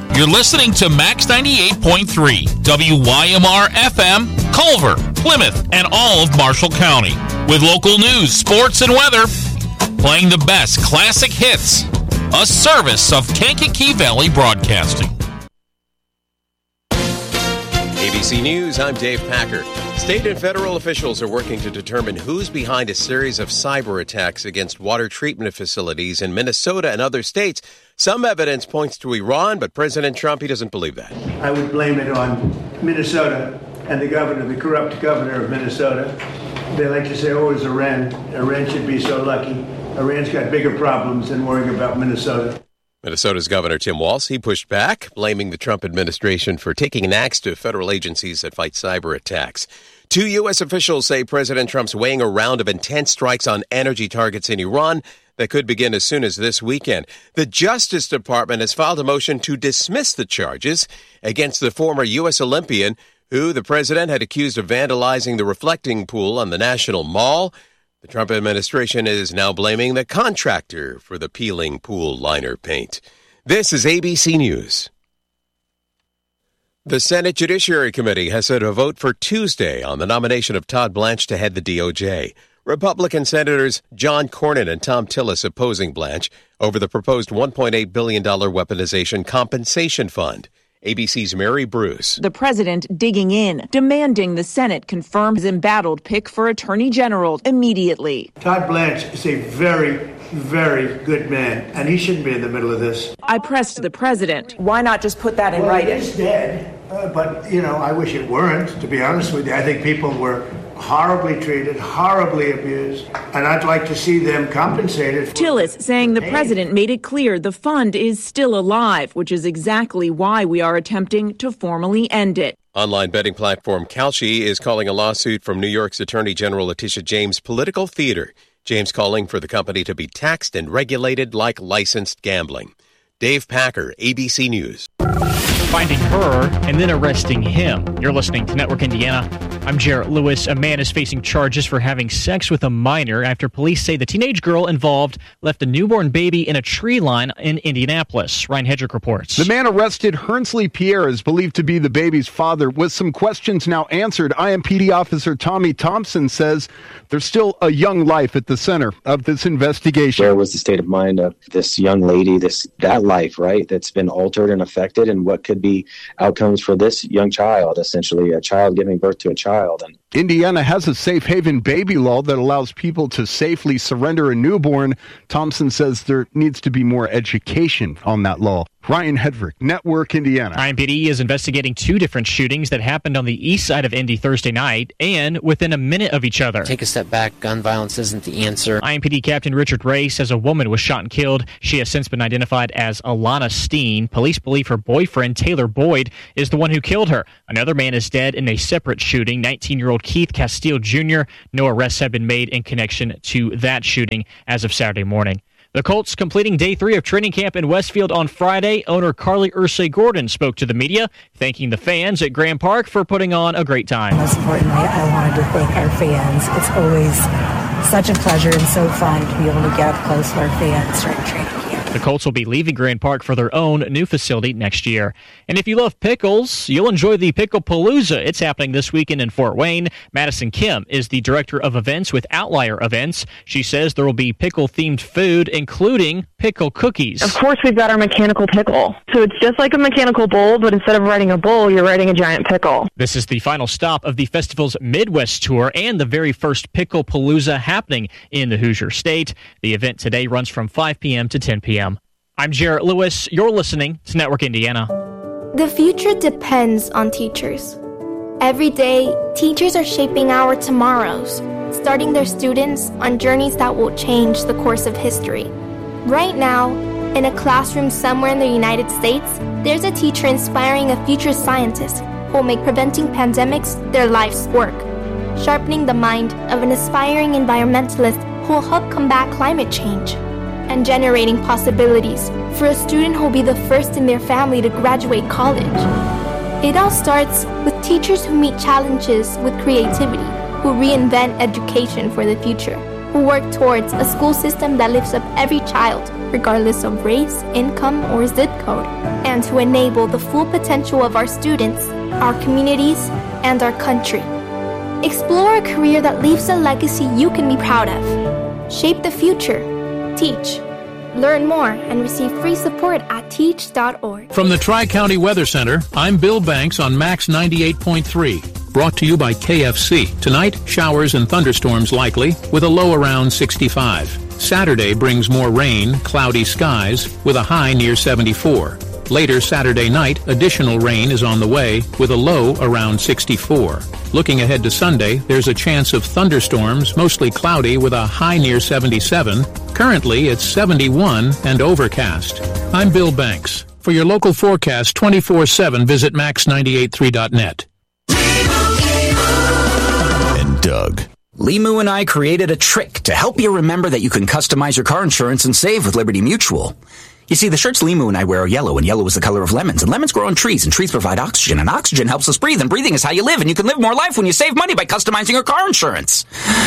You're listening to Max 98.3, WYMR FM, Culver, Plymouth, and all of Marshall County. With local news, sports, and weather, playing the best classic hits. A service of Kankakee Valley Broadcasting. ABC News, I'm Dave Packer. State and federal officials are working to determine who's behind a series of cyber attacks against water treatment facilities in Minnesota and other states. Some evidence points to Iran, but President Trump, he doesn't believe that. I would blame it on Minnesota and the governor, the corrupt governor of Minnesota. They like to say, oh, it's Iran. Iran should be so lucky. Iran's got bigger problems than worrying about Minnesota. Minnesota's Governor Tim Walz, he pushed back, blaming the Trump administration for taking an axe to federal agencies that fight cyber attacks. 2 U.S. officials say President Trump's weighing a round of intense strikes on energy targets in Iran that could begin as soon as this weekend. The Justice Department has filed a motion to dismiss the charges against the former U.S. Olympian, who the president had accused of vandalizing the reflecting pool on the National Mall. The Trump administration is now blaming the contractor for the peeling pool liner paint. This is ABC News. The Senate Judiciary Committee has set a vote for Tuesday on the nomination of Todd Blanche to head the DOJ. Republican Senators John Cornyn and Thom Tillis opposing Blanche over the proposed $1.8 billion weaponization compensation fund. ABC's Mary Bruce. The president digging in, demanding the Senate confirm his embattled pick for Attorney General immediately. Todd Blanche is a very, very good man, and he shouldn't be in the middle of this. I pressed the president. Why not just put that in writing? It is dead, but, I wish it weren't, to be honest with you. I think people were horribly treated, horribly abused, and I'd like to see them compensated. Tillis saying the president made it clear the fund is still alive, which is exactly why we are attempting to formally end it. Online betting platform Kalshi is calling a lawsuit from New York's Attorney General Letitia James political theater. James calling for the company to be taxed and regulated like licensed gambling. Dave Packer, ABC News. Finding her and then arresting him. You're listening to Network Indiana. I'm Jarrett Lewis. A man is facing charges for having sex with a minor after police say the teenage girl involved left a newborn baby in a tree line in Indianapolis. Ryan Hedrick reports. The man arrested, Hernsley Pierre, is believed to be the baby's father. With some questions now answered, IMPD officer Tommy Thompson says there's still a young life at the center of this investigation. Where was the state of mind of this young lady, that life, right, that's been altered and affected, and what could be outcomes for this young child, essentially a child giving birth to a child. And Indiana has a safe haven baby law that allows people to safely surrender a newborn. Thompson says there needs to be more education on that law. Ryan Hedrick, Network Indiana. IMPD is investigating 2 different shootings that happened on the east side of Indy Thursday night and within a minute of each other. Take a step back. Gun violence isn't the answer. IMPD Captain Richard Ray says a woman was shot and killed. She has since been identified as Alana Steen. Police believe her boyfriend, Taylor Boyd, is the one who killed her. Another man is dead in a separate shooting, 19-year-old Keith Castile Jr. No arrests have been made in connection to that shooting as of Saturday morning. The Colts completing day 3 of training camp in Westfield on Friday. Owner Carly Ursay Gordon spoke to the media, thanking the fans at Grand Park for putting on a great time. Most importantly, I wanted to thank our fans. It's always such a pleasure and so fun to be able to get up close to our fans during training camp. The Colts will be leaving Grand Park for their own new facility next year. And if you love pickles, you'll enjoy the Pickle Palooza. It's happening this weekend in Fort Wayne. Madison Kim is the director of events with Outlier Events. She says there will be pickle-themed food, including pickle cookies. Of course, we've got our mechanical pickle. So it's just like a mechanical bowl, but instead of riding a bowl, you're riding a giant pickle. This is the final stop of the festival's Midwest tour and the very first Pickle Palooza happening in the Hoosier State. The event today runs from 5 p.m. to 10 p.m. I'm Jarrett Lewis. You're listening to Network Indiana. The future depends on teachers. Every day, teachers are shaping our tomorrows, starting their students on journeys that will change the course of history. Right now, in a classroom somewhere in the United States, there's a teacher inspiring a future scientist who will make preventing pandemics their life's work, sharpening the mind of an aspiring environmentalist who will help combat climate change, and generating possibilities for a student who will be the first in their family to graduate college. It all starts with teachers who meet challenges with creativity, who reinvent education for the future. who work towards a school system that lifts up every child, regardless of race, income, or zip code, and to enable the full potential of our students, our communities, and our country. Explore a career that leaves a legacy you can be proud of. Shape the future. Teach. Learn more and receive free support at teach.org. From the Tri-County Weather Center, I'm Bill Banks on Max 98.3. Brought to you by KFC. Tonight, showers and thunderstorms likely, with a low around 65. Saturday brings more rain, cloudy skies, with a high near 74. Later Saturday night, additional rain is on the way, with a low around 64. Looking ahead to Sunday, there's a chance of thunderstorms, mostly cloudy, with a high near 77. Currently, it's 71 and overcast. I'm Bill Banks. For your local forecast 24/7, visit max983.net. And Doug. Limu and I created a trick to help you remember that you can customize your car insurance and save with Liberty Mutual. You see, the shirts Limu and I wear are yellow, and yellow is the color of lemons. And lemons grow on trees, and trees provide oxygen, and oxygen helps us breathe, and breathing is how you live, and you can live more life when you save money by customizing your car insurance.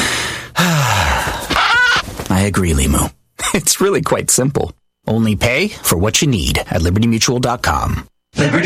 I agree, Limu. It's really quite simple. Only pay for what you need at LibertyMutual.com.